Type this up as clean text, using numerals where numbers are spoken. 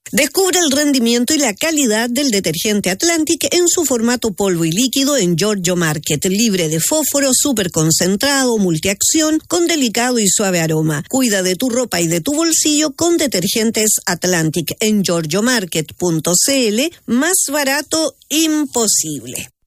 Descubre el rendimiento y la calidad del detergente Atlantic en su formato polvo y líquido en Giorgio Market, libre de fósforo, súper concentrado, multiacción, con delicado y suave aroma. Cuida de tu ropa y de tu bolsillo con detergentes Atlantic en giorgiomarket.cl, más barato imposible.